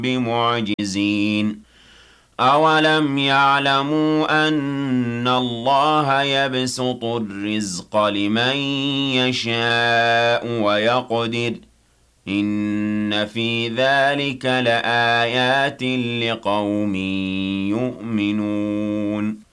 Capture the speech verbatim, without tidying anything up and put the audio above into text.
بمعجزين أولم يعلموا أن الله يبسط الرزق لمن يشاء ويقدر إن في ذلك لآيات لقوم يؤمنون